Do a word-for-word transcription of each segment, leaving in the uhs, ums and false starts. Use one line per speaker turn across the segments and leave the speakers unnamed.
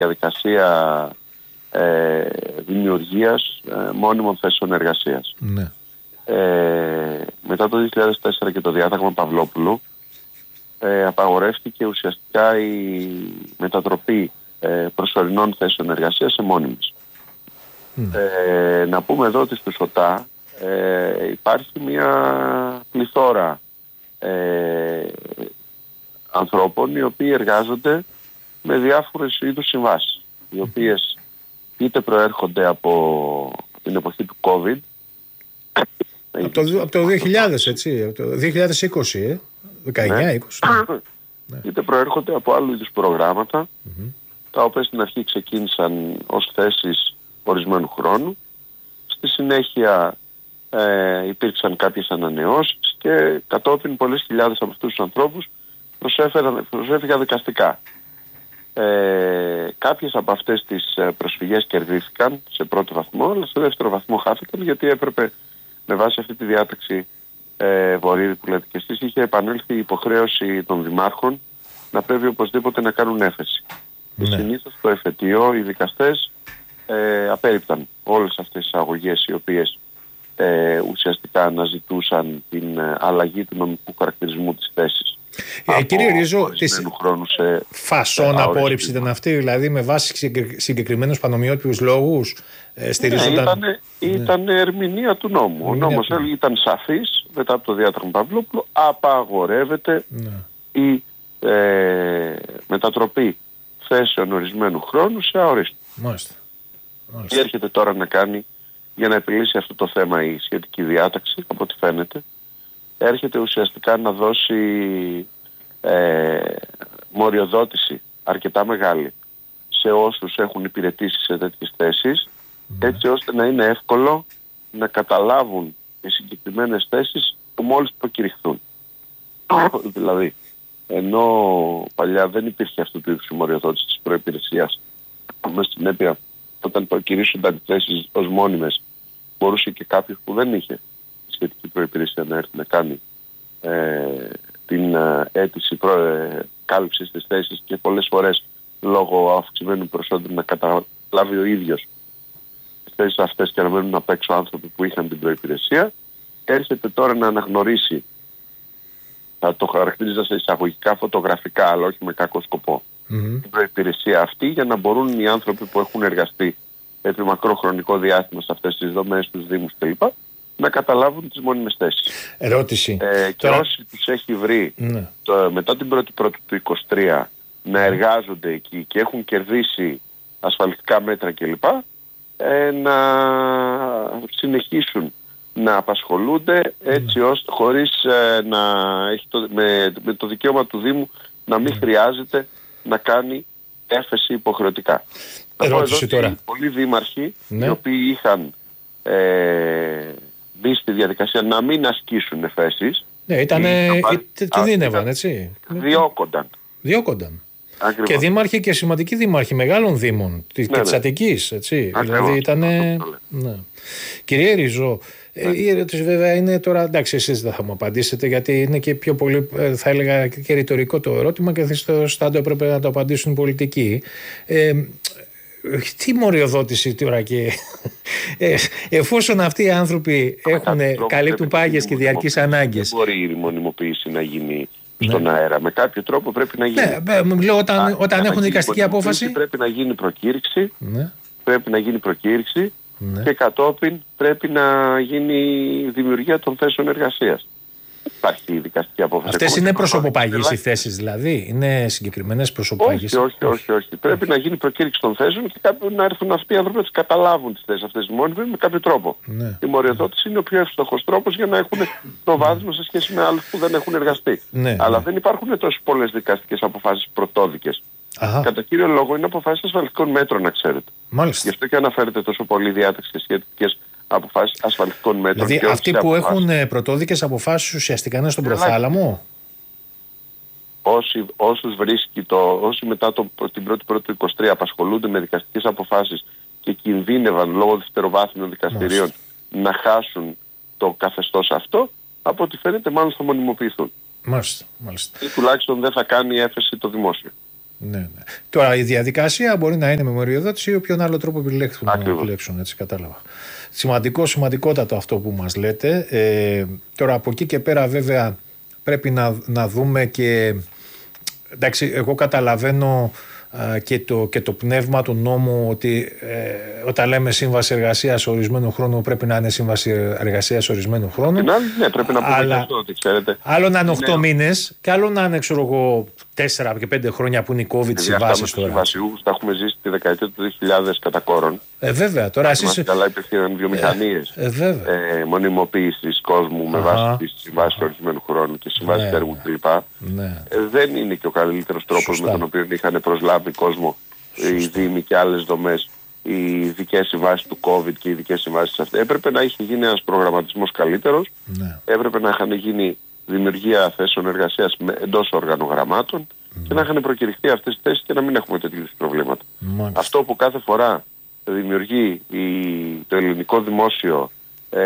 διαδικασία ε, δημιουργίας ε, μόνιμων θέσεων εργασίας.
Ναι.
Ε, μετά το δύο χιλιάδες τέσσερα και το διάταγμα Παυλόπουλου ε, απαγορεύτηκε ουσιαστικά η μετατροπή ε, προσωρινών θέσεων εργασίας σε μόνιμες. Ναι. Ε, να πούμε εδώ ότι στο ΣΟΤΑ ε, υπάρχει μια πληθώρα ε, ανθρώπων οι οποίοι εργάζονται με διάφορες είδους συμβάσεις, οι οποίες είτε προέρχονται από την εποχή του COVID,
από το, από το δύο χιλιάδες, έτσι, από το δύο χιλιάδες είκοσι, ε, δεκαεννιά είκοσι.
Ναι. Είτε προέρχονται από άλλου είδους προγράμματα, mm-hmm. τα οποία στην αρχή ξεκίνησαν ως θέσεις ορισμένου χρόνου, στη συνέχεια ε, υπήρξαν κάποιες ανανεώσεις και κατόπιν πολλές χιλιάδες από αυτούς τους ανθρώπους προσέφηκαν δικαστικά. Ε, κάποιες από αυτές τις προσφυγές κερδίθηκαν σε πρώτο βαθμό, αλλά σε δεύτερο βαθμό χάθηκαν, γιατί έπρεπε με βάση αυτή τη διάταξη ε, Βορύδη που λέτε και εσείς, είχε επανέλθει η υποχρέωση των δημάρχων να πρέπει οπωσδήποτε να κάνουν έφεση. Ναι. Και συνήθως στο εφετείο οι δικαστές ε, απέρριπταν όλες αυτές τις αγωγές οι οποίες ε, ουσιαστικά αναζητούσαν την ε, αλλαγή του νομικού χαρακτηρισμού της θέσης.
Ε, κύριε Ρίζο,
σε...
φασόν απόρριψη ήταν αυτή, δηλαδή με βάση συγκεκριμένους πανομοιότυπους λόγους ε, στηρίζονταν...
Ναι, ήταν, ήταν ναι. ερμηνεία του νόμου. Ο νόμος του... ήταν σαφής, μετά από το διάταγμα Παυλόπουλου, απαγορεύεται ναι. η ε, μετατροπή θέσεων ορισμένου χρόνου σε αορίστου.
Μάλιστα.
Τι έρχεται τώρα να κάνει για να επιλύσει αυτό το θέμα η σχετική διάταξη, από ό,τι φαίνεται? Έρχεται ουσιαστικά να δώσει ε, μοριοδότηση αρκετά μεγάλη σε όσους έχουν υπηρετήσει σε τέτοιες θέσεις, mm. έτσι ώστε να είναι εύκολο να καταλάβουν οι συγκεκριμένες θέσεις που μόλις προκηρυχθούν. Δηλαδή, ενώ παλιά δεν υπήρχε αυτού του είδους η μοριοδότηση της προϋπηρεσίας, με συνέπεια όταν προκηρύσσονταν οι θέσεις ως μόνιμες, μπορούσε και κάποιος που δεν είχε σχετική προϋπηρεσία να έρθει να κάνει ε, την ε, αίτηση προ, ε, κάλυψης της θέσης και πολλές φορές λόγω αυξημένου προσόντου να καταλάβει ο ίδιος τις θέσεις αυτές και να μένουν απ' έξω άνθρωποι που είχαν την προϋπηρεσία. Έρχεται τώρα να αναγνωρίσει, θα το χαρακτηρίζα σε εισαγωγικά φωτογραφικά, αλλά όχι με κακό σκοπό, mm-hmm. την προϋπηρεσία αυτή, για να μπορούν οι άνθρωποι που έχουν εργαστεί επί μακρό χρονικό διάστημα σε αυτές τις δομές, τους δήμους κλπ, να καταλάβουν τις μόνιμες θέσεις.
Ερώτηση.
Ε, και
Τώρα...
όσοι τους έχει βρει
ναι.
το, μετά την πρώτη πρώτη του είκοσι τρία να εργάζονται εκεί και έχουν κερδίσει ασφαλιστικά μέτρα κλπ, ε, να συνεχίσουν να απασχολούνται έτσι ναι. ώστε χωρίς ε, να έχει το, με, με το δικαίωμα του Δήμου να μην ναι. χρειάζεται να κάνει έφεση υποχρεωτικά.
Ερώτηση τώρα.
Πολλοί δήμαρχοι
ναι.
οι οποίοι είχαν ε, μπει στη διαδικασία να μην ασκήσουν εφέσεις,
ναι, ήτανε, ή, κινδύνευαν, έτσι.
Διώκονταν.
Διώκονταν. Ακριβώς. Και δήμαρχοι και σημαντικοί δήμαρχοι μεγάλων δήμων ναι, και ναι. της Αττικής, έτσι. Ακριβώς. Δηλαδή ήτανε... Ναι. Κύριε Ριζό, ναι. η ερώτηση βέβαια είναι τώρα, εντάξει, εσείς δεν θα μου απαντήσετε, γιατί είναι και πιο πολύ, θα έλεγα, και ρητορικό το ερώτημα και στο στάδιο έπρεπε να το απαντήσουν οι πολιτικοί. Ε, τι μοριοδότηση τώρα και ε, εφόσον αυτοί οι άνθρωποι έχουν, καλύπτουν πάγιες και διαρκείς ανάγκες.
Δεν μπορεί η μονιμοποίηση να γίνει στον ναι. αέρα. Με κάποιο τρόπο πρέπει να γίνει.
Ναι, λέω, όταν, Α, όταν έχουν δικαστική απόφαση.
Πρέπει να γίνει προκήρυξη.
Ναι.
Πρέπει να γίνει προκήρυξη ναι. και κατόπιν πρέπει να γίνει η δημιουργία των θέσεων εργασίας. Υπάρχει δικαστική απόφαση.
Αυτές είναι προσωποπάγιες οι θέσεις, δηλαδή. Είναι συγκεκριμένες προσωποπάγιες.
Όχι, όχι, όχι, όχι. Πρέπει να γίνει προκήρυξη των θέσεων και κάποιοι να έρθουν αυτοί οι άνθρωποι να καταλάβουν τις θέσεις αυτές μόνοι με κάποιο τρόπο.
Ναι.
Η μοριοδότηση είναι ο πιο εύστοχος τρόπος για να έχουν προβάδισμα σε σχέση με άλλους που δεν έχουν εργαστεί.
Ναι,
Αλλά
ναι.
δεν υπάρχουν τόσο πολλές δικαστικές αποφάσεις πρωτόδικες.
Αχα.
Κατά κύριο λόγο είναι αποφάσεις ασφαλιστικών μέτρων, να ξέρετε.
Μάλιστα.
Γι' αυτό και αναφέρεται τόσο πολύ διάταξη και σχετικές αποφάσεις ασφαλιστικών μέτρων.
Δηλαδή αυτοί που αποφάσεις. Έχουν πρωτόδικες αποφάσεις ουσιαστικά είναι στον προθάλαμο.
Όσοι, όσους βρίσκει το, όσοι μετά το, την πρώτη πρώτη του είκοσι τρία απασχολούνται με δικαστικές αποφάσεις και κινδύνευαν λόγω δευτεροβάθμιων δικαστηρίων Μάλιστα. να χάσουν το καθεστώς αυτό, από ό,τι φαίνεται μάλλον θα μονιμοποιηθούν.
Μάλιστα. Μάλιστα.
Ή τουλάχιστον δεν θα κάνει έφεση το δημόσιο.
Ναι, ναι. Τώρα η διαδικασία μπορεί να είναι με μοριοδότηση ή όποιον άλλο τρόπο επιλέξουν. επιλέξουν έτσι, κατάλαβα. Σημαντικό, σημαντικότατο αυτό που μας λέτε. Ε, τώρα από εκεί και πέρα βέβαια πρέπει να, να δούμε και... Εντάξει, εγώ καταλαβαίνω α, και, το, και το πνεύμα του νόμου ότι ε, όταν λέμε σύμβαση εργασίας ορισμένου χρόνου πρέπει να είναι σύμβαση εργασίας ορισμένου χρόνου.
Ναι, ναι, πρέπει να πούμε αλλά, αυτό, ότι ξέρετε.
Άλλο να είναι οκτώ μήνες και άλλο να είναι ξέρω εγώ τέσσερα και πέντε χρόνια που είναι η COVID συμβάσεις τώρα.
Συμβασιούχους τα έχουμε ζήσει τη δεκαετία του δύο χιλιάδες κατά κόρον.
Ε, βέβαια. Τώρα εσείς...
Καλά υπήρχαν βιομηχανίες
ε, ε,
ε, μονιμοποίησης κόσμου με βάση τις συμβάσεις ορισμένου χρόνου και συμβάσεις ναι, έργου κλπ. Ναι. Ε, δεν είναι και ο καλύτερος τρόπος Σωστά. με τον οποίο είχαν προσλάβει κόσμο οι Δήμοι και άλλες δομές. Οι ειδικές συμβάσεις του COVID και οι ειδικές συμβάσεις αυτές. Έπρεπε να είχε γίνει ένας προγραμματισμός καλύτερος. Ναι. Έπρεπε να είχαν γίνει δημιουργία θέσεων εργασίας εντός οργανογραμμάτων mm. και να είχαν προκηρυχθεί αυτές τις θέσεις και να μην έχουμε τέτοιου προβλήματα. Mm. Αυτό που κάθε φορά δημιουργεί η, το ελληνικό δημόσιο ε,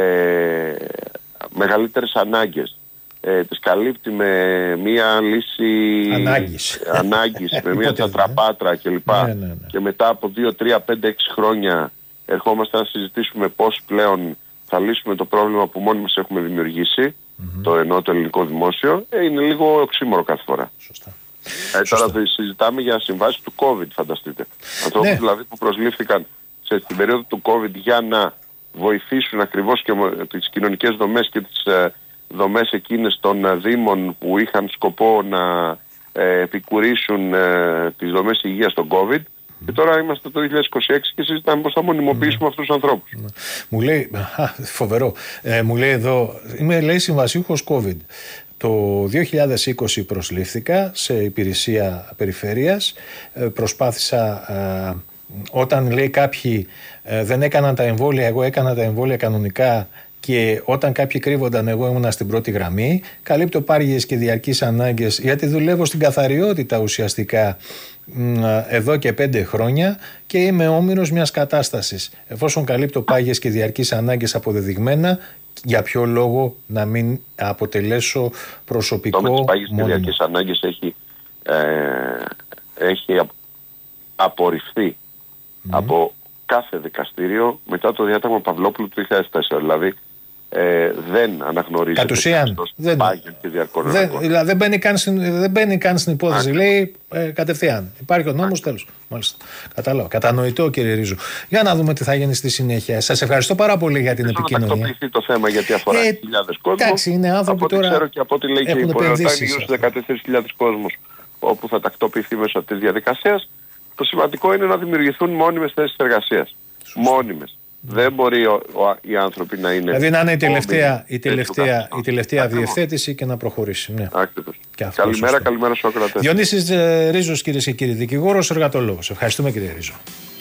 μεγαλύτερες ανάγκες, ε, τις καλύπτει με μία λύση
ανάγκης,
ανάγκης με μία τσατραπάτρα κλπ. Ναι, ναι, ναι. Και μετά από δύο, τρία, πέντε, έξι χρόνια ερχόμαστε να συζητήσουμε πώς πλέον θα λύσουμε το πρόβλημα που μόνοι μας έχουμε δημιουργήσει. Mm-hmm. Το εννοώ το ελληνικό δημόσιο, ε, είναι λίγο οξύμορο κάθε φορά.
Σωστά.
Ε, τώρα συζητάμε για συμβάσεις του COVID, φανταστείτε. Ανθρώπους ναι. δηλαδή που προσλήφθηκαν σε, στην περίοδο του COVID για να βοηθήσουν ακριβώς και τις κοινωνικές δομές και τις ε, δομές εκείνες των ε, δήμων που είχαν σκοπό να ε, επικουρήσουν ε, τις δομές υγείας στον COVID. Και τώρα είμαστε το δύο χιλιάδες είκοσι έξι και συζητάμε πώς θα μονιμοποιήσουμε mm. αυτούς τους ανθρώπους. Mm.
Μου λέει, α, φοβερό, ε, μου λέει εδώ, είμαι λέει συμβασίουχος COVID. Το δύο χιλιάδες είκοσι προσλήφθηκα σε υπηρεσία περιφέρειας, ε, προσπάθησα, ε, όταν λέει κάποιοι ε, δεν έκαναν τα εμβόλια, εγώ έκανα τα εμβόλια κανονικά και όταν κάποιοι κρύβονταν εγώ ήμουνα στην πρώτη γραμμή, καλύπτω πάργιες και διαρκείς ανάγκες γιατί δουλεύω στην καθαριότητα ουσιαστικά εδώ και πέντε χρόνια και είμαι όμηρος μιας κατάστασης. Εφόσον καλύπτω πάγιες και διαρκείς ανάγκες αποδεδειγμένα, για ποιο λόγο να μην αποτελέσω προσωπικό μόνιμο.
Το με τις πάγιες και διαρκείς ανάγκες έχει, ε, έχει απορριφθεί mm. από κάθε δικαστήριο μετά το διάταγμα Παυλόπουλου του δύο χιλιάδες τέσσερα. Δηλαδή Ε, δεν αναγνωρίζεται
κατ' ουσίαν δεν,
και διαρκών
δεν, δηλαδή δεν μπαίνει καν στην, δεν μπαίνει καν στην υπόθεση. Άκη. Λέει ε, κατευθείαν. Υπάρχει ο νόμος, τέλος. Μάλιστα. Κατάλαβα. Κατανοητό, κύριε Ρίζο. Για να δούμε τι θα γίνει στη συνέχεια. Σας ευχαριστώ πάρα πολύ για την επικοινωνία.
Να τακτοποιηθεί το θέμα γιατί αφορά ε, χιλιάδες κόσμος.
Εντάξει, είναι άνθρωποι
από
τώρα.
Ξέρω και από ό,τι λέει και η Πολιορτά είναι γύρω στους δεκατέσσερις χιλιάδες κόσμος όπου θα τακτοποιηθεί μέσω αυτής της διαδικασίας. Το σημαντικό είναι να δημιουργηθούν μόνιμες θέσεις εργασίας. Μόνιμες. Δεν μπορεί ο, ο, οι άνθρωποι να είναι...
Δηλαδή να είναι η τελευταία, η τελευταία, η τελευταία διευθέτηση και να προχωρήσει. Ναι.
Καλημέρα, καλημέρα στους ακροατές.
Διονύσης Ρίζος, κυρίες και κύριοι, δικηγόρος, εργατολόγος. Ευχαριστούμε, κύριε Ρίζο.